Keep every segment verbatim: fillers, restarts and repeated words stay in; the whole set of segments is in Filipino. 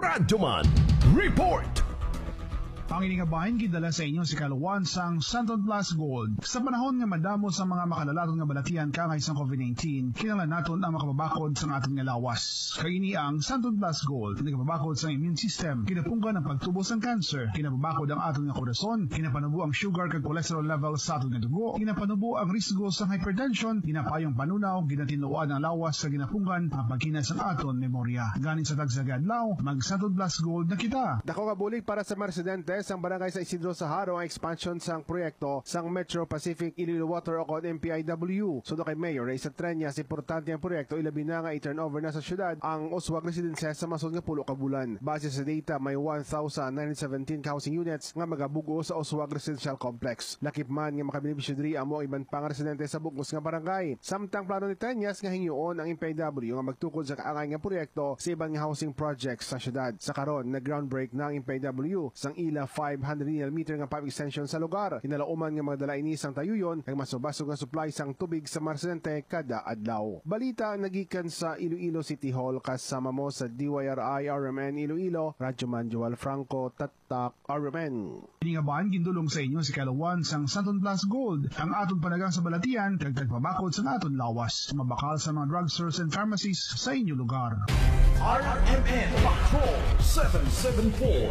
Radyoman Report. Ang iningabahin gidala sa inyo si Kaluwan sang Santon Plus Gold. Sa panahon nga madamo sa mga makalalaton nga balatian kangay sa COVID nineteen, kinahanglan naton ang makababakod sa aton nga lawas. Kaini ang Santon Plus Gold, nagababakod sa immune system, kinapungkan ang pagtubos ng cancer, kinababakod ang aton nga korason, kinapanubo ang sugar kag cholesterol level sa aton nga dugo, kinapanubo ang risgo sa hypertension, kinapayong panunaw, ginatinuan ang lawas sa ginapungkan ang pagkinas sa aton memorya. Ganin sa tagsagadlaw, mag Santon Plus Gold na kita. Dako nga bulig para sa mga residente sang barangay sa Isidro Saharo ang expansion sang proyekto sang Metro Pacific Iloilo Water o M P I W. Sundo kay Mayor Raiza Treñas, importante ang proyekto, ilabi na nga i-turnover na sa syudad ang uswag residences sa masod nga pulo ka bulan. Base sa data, may one thousand nine hundred seventeen housing units nga magabugo sa uswag residential complex. Lakip man nga makabinibisyo diri amo ang ibang pang residente sa bugos nga barangay. Samtang plano ni Treñas nga hingyoon ang M P I W nga magtukod sa kaangay nga proyekto sa ibang nga housing projects sa syudad. Sa karon, nag-groundbreak na ang M P I W sang ila five hundred meter nga pipe extension sa lugar. Hinalauman nga magdala ini sang tayuyon kag masubasog nga supply sang tubig sa mga residente kada adlaw. Balita nagikan sa Iloilo City Hall kasama mo sa D Y R I R M N Iloilo, Radyoman Joel Franco, Tatak R M N. Iningabahan gindulong sa inyo si Kaluwan sang Santon Plus Gold, ang aton panagang sa balatian kag tagpabakod sa aton lawas. Mabakal sa mga drugstores and pharmacies sa inyo lugar. R M N Patrol seven seven four.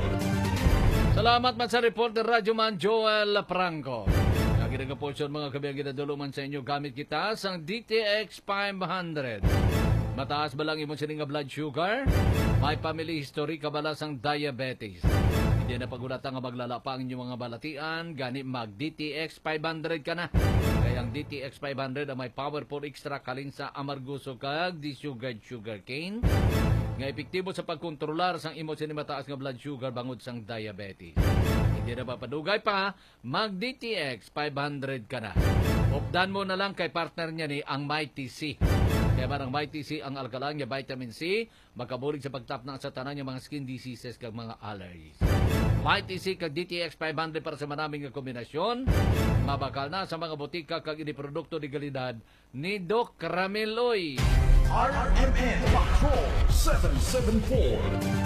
Salamat man sa report ng Radyoman Joel Franco. Nagiging po siya mga kabiyang ginaduluman sa inyo gamit kita sang D T X five hundred. Mataas ba lang imong sining blood sugar? May family history ka bala sang diabetes? Hindi na pagulatan nga maglalapa ang inyong mga balatian, gani mag D T X five hundred ka na. Kaya ang D T X five hundred ang may powerful extra kalin sa amarguso kag desugared sugar cane nga epektibo sa pagkontrolar sang imo sini mataas nga blood sugar bangod sang diabetes. Hindi na papadugay pa, mag D T X five hundred ka na. Opdan mo na lang kay partner niya ni ang Mighty C. Kaya marang Mighty C ang alkalang niya vitamin C, makabulig sa pagtap na sa tanan niya mga skin diseases kag mga allergies. Mighty C kag D T X five hundred para sa maraming nga kombinasyon, mabakal na sa mga botika kag ini produkto di kalidad ni Doc Rameloy. R M N Patrol seven seven four.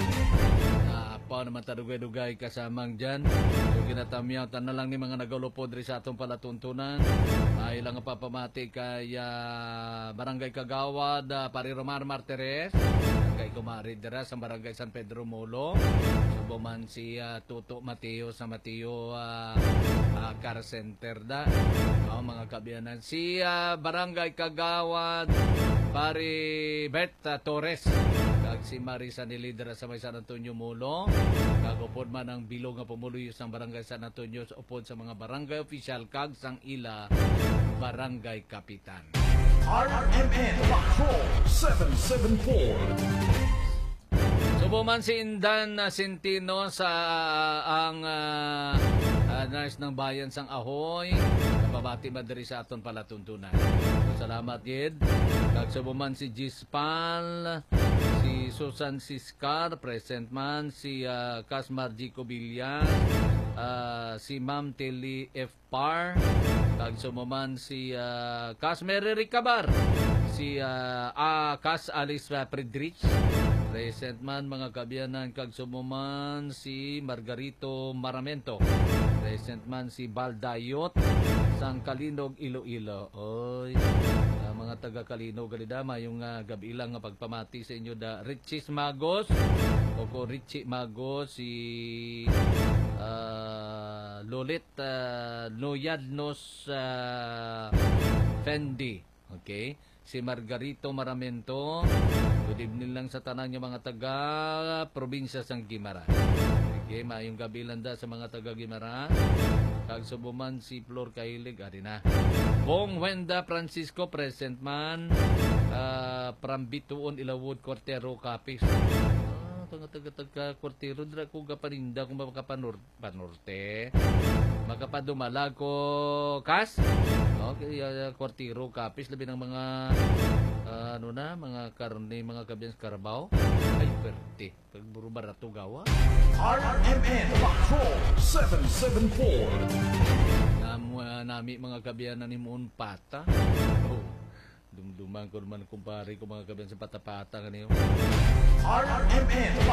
Pa naman tadugay-dugay kasamang dyan. So ginatamyatan na lang ni mga nagalupod rin sa atong palatuntunan. Ay lang papamati kay uh, Barangay Kagawad, uh, Pari Romar Martires, kay Kumari dira sa Barangay San Pedro Molo. Subo man si uh, Tuto Mateo sa Mateo uh, uh, Car Center da. Uh, mga kabiyanan. Si uh, Barangay Kagawad, Pari Bet uh, Torres. Kag si Marisa ni Lidera sa may San Antonio Molo. Kagupod man ang bilog nga pumuluyo sa barangay San Antonio sa upod sa mga barangay official kag sang ila barangay kapitan. R M N Patrol seven seven four. Subo man si Indan uh, Sentino sa uh, ang uh, uh, nurse ng bayan sang Ahoy. Kapabati man diri sa aton palatuntunan. So, salamat yid. Kag subo man si Gispal, si Susan Siscar, present man, si uh, Casmar G. Cobillas, uh, si Ma'am Telly F. Par, kag sumuman si uh, Casmer Ricabar, si uh, uh, Cas Alice Friedrich, present man mga kabiyanan, kag sumuman si Margarito Maramento, present man si Baldayot, sang Kalinog Iloilo. Oy, uh, mga taga Kalinog galidama yung uh, gabi lang nga pagpamati sa inyo da Richie Magos o ko Richie Magos, si uh, Lolit uh, Noyadnos uh, Fendi, okay, si Margarito Maramento. Good evening lang sa tanan niya mga taga probinsya sang Guimara. Okay, maayong gabi landa sa mga taga Guimara. Kag subuman si Flor Kahilig, ari na. Bong Wenda Francisco, present man. Uh, from Bituon, Ilawod, Cortero, Capiz. Ah, taga-taga Cortero, dira ko kapaninda kung makapanorte. Makapadumalag ko, Kas. Okay, uh, Cortero, Capiz, labi ng mga uh, ano na, mga karne, mga kabiyans Carabao. Ay, perte. Pagburo barato gawa. R M N Patrol seven seven four. Nam, uh, nami mga kabiyanan ni Moon Pata. Oh, dumduman ko naman kumpare ko mga kabiyan sa patapata kanyo. R M N